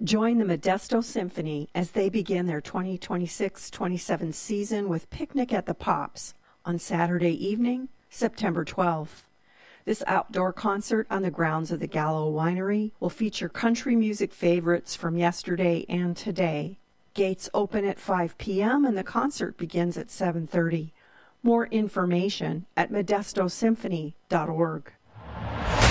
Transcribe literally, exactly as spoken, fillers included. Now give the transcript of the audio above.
Join the Modesto Symphony as they begin their twenty twenty-six twenty-seven season with Picnic at the Pops on Saturday evening, September twelfth. This outdoor concert on the grounds of the Gallo Winery will feature country music favorites from yesterday and today. Gates open at five p.m. and the concert begins at seven thirty. More information at modesto symphony dot org.